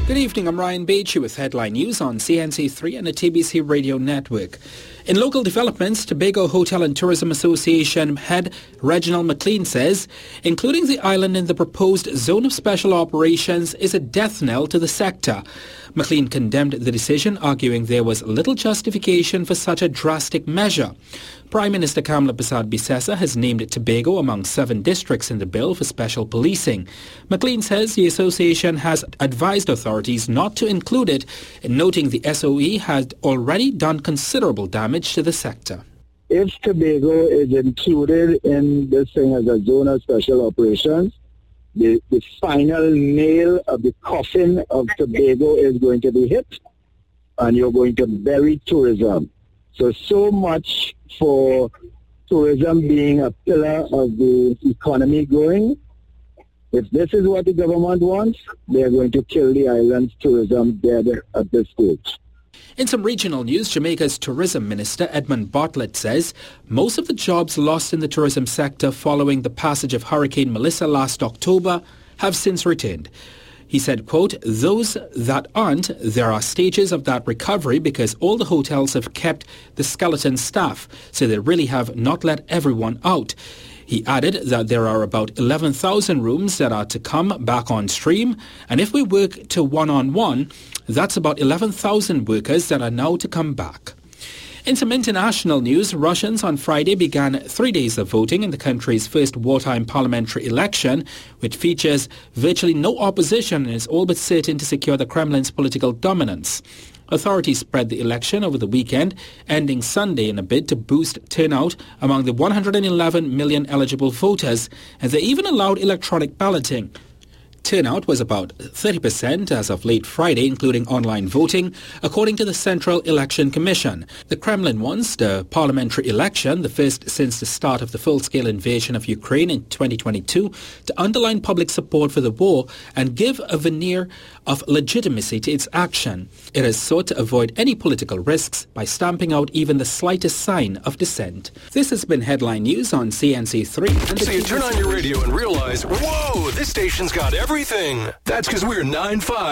Good evening, I'm Ryan Beachy with headline news on CNC3 and the TBC Radio Network. In local developments, Tobago Hotel and Tourism Association head Reginald McLean says including the island in the proposed zone of special operations is a death knell to the sector. McLean condemned the decision, arguing there was little justification for such a drastic measure. Prime Minister Kamla Persad-Bissessar has named Tobago among 7 districts in the bill for special policing. McLean says the association has advised authorities not to include it, noting the SOE had already done considerable damage to the sector. If Tobago is included in this thing as a zone of special operations, the final nail of the coffin of Tobago is going to be hit, and you're going to bury tourism. So much for tourism being a pillar of the economy growing. If this is what the government wants, they're going to kill the island's tourism dead at this stage. In some regional news, Jamaica's Tourism Minister Edmund Bartlett says most of the jobs lost in the tourism sector following the passage of Hurricane Melissa last October have since returned. He said, quote, "Those that aren't, there are stages of that recovery because all the hotels have kept the skeleton staff, so they really have not let everyone out." He added that there are about 11,000 rooms that are to come back on stream, and if we work to one-on-one, that's about 11,000 workers that are now to come back. In some international news, Russians on Friday began 3 days of voting in the country's first wartime parliamentary election, which features virtually no opposition and is all but certain to secure the Kremlin's political dominance. Authorities spread the election over the weekend, ending Sunday in a bid to boost turnout among the 111 million eligible voters, and they even allowed electronic balloting. Turnout was about 30% as of late Friday, including online voting, according to the Central Election Commission. The Kremlin wants the parliamentary election, the first since the start of the full-scale invasion of Ukraine in 2022, to underline public support for the war and give a veneer of legitimacy to its action. It has sought to avoid any political risks by stamping out even the slightest sign of dissent. This has been Headline News on CNC3. So you turn on your radio and realize, whoa, this station's got everything. That's because we're 9-5.